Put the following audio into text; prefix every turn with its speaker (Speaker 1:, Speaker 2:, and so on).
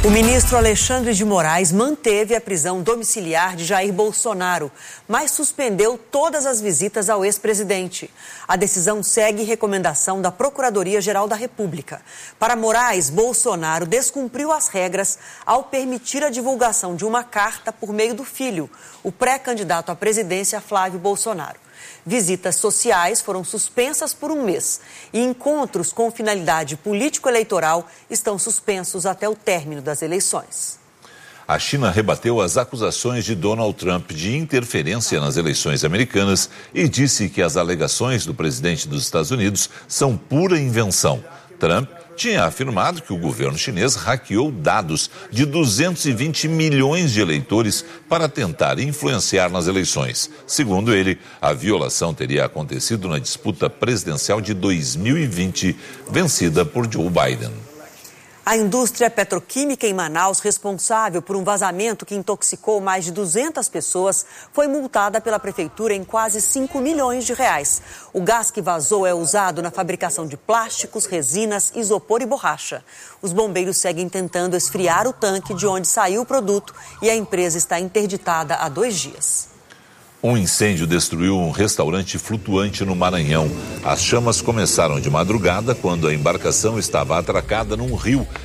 Speaker 1: O ministro Alexandre de Moraes manteve a prisão domiciliar de Jair Bolsonaro, mas suspendeu todas as visitas ao ex-presidente. A decisão segue recomendação da Procuradoria-Geral da República. Para Moraes, Bolsonaro descumpriu as regras ao permitir a divulgação de uma carta por meio do filho, o pré-candidato à presidência Flávio Bolsonaro. Visitas sociais foram suspensas por um mês e encontros com finalidade político-eleitoral estão suspensos até o término das eleições.
Speaker 2: A China rebateu as acusações de Donald Trump de interferência nas eleições americanas e disse que as alegações do presidente dos Estados Unidos são pura invenção. Trump tinha afirmado que o governo chinês hackeou dados de 220 milhões de eleitores para tentar influenciar nas eleições. Segundo ele, a violação teria acontecido na disputa presidencial de 2020, vencida por Joe Biden.
Speaker 1: A indústria petroquímica em Manaus, responsável por um vazamento que intoxicou mais de 200 pessoas, foi multada pela prefeitura em quase 5 milhões de reais. O gás que vazou é usado na fabricação de plásticos, resinas, isopor e borracha. Os bombeiros seguem tentando esfriar o tanque de onde saiu o produto e a empresa está interditada há 2 dias.
Speaker 2: Um incêndio destruiu um restaurante flutuante no Maranhão. As chamas começaram de madrugada quando a embarcação estava atracada num rio